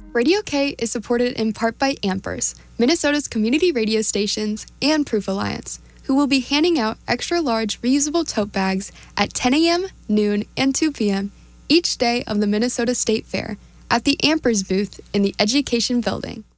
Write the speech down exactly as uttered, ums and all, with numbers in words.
Radio K is supported in part by Ampers, Minnesota's community radio stations, and Proof Alliance, who will be handing out extra-large reusable tote bags at ten a.m., noon, and two p.m. each day of the Minnesota State Fair at the Ampers booth in the Education Building.